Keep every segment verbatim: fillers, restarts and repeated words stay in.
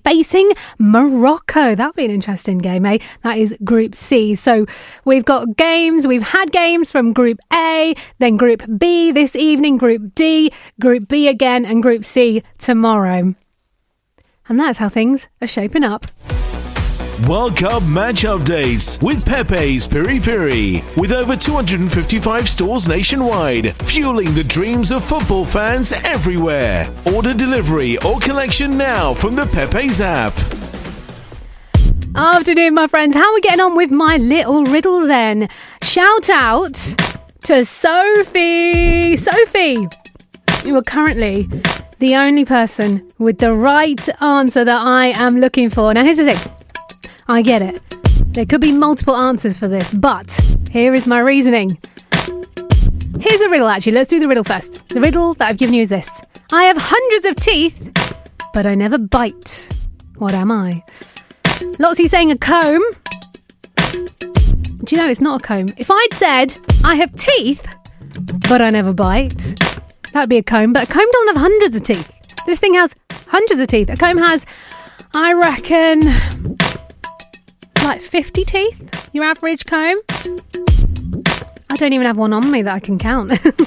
facing Morocco. That'll be an interesting game, eh? That is Group C. So we've got games. We've had games from Group A, then Group B this evening, Group D, Group B again, and Group C tomorrow. And that's how things are shaping up. World Cup match updates with Pepe's Piri Piri. With over two hundred fifty-five stores nationwide, fueling the dreams of football fans everywhere. Order delivery or collection now from the Pepe's app. Afternoon, my friends. How are we getting on with my little riddle then? Shout out to Sophie. Sophie, you are currently the only person with the right answer that I am looking for. Now, here's the thing. I get it. There could be multiple answers for this, but here is my reasoning. Here's the riddle, actually. Let's do the riddle first. The riddle that I've given you is this. I have hundreds of teeth, but I never bite. What am I? Lotsy saying a comb. Do you know it's not a comb? If I'd said I have teeth, but I never bite, that'd be a comb. But a comb doesn't have hundreds of teeth. This thing has hundreds of teeth. A comb has, I reckon, like fifty teeth, your average comb. I don't even have one on me that I can count.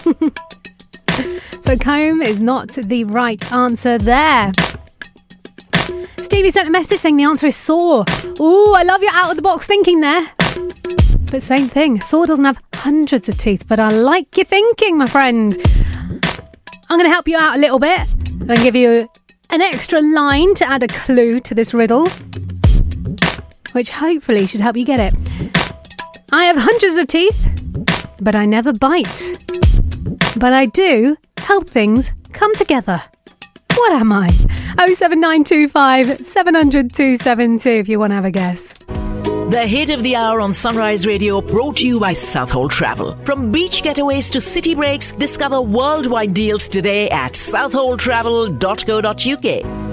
So comb is not the right answer there. Stevie sent a message saying the answer is saw. Ooh, I love your out of the box thinking there. But same thing, saw doesn't have hundreds of teeth, but I like your thinking, my friend. I'm going to help you out a little bit and give you an extra line to add a clue to this riddle, which hopefully should help you get it. I have hundreds of teeth, but I never bite. But I do help things come together. What am I? oh seven nine two five seven hundred two seven two if you want to have a guess. The hit of the hour on Sunrise Radio, brought to you by Southhold Travel. From beach getaways to city breaks, discover worldwide deals today at southhold travel dot co dot uk.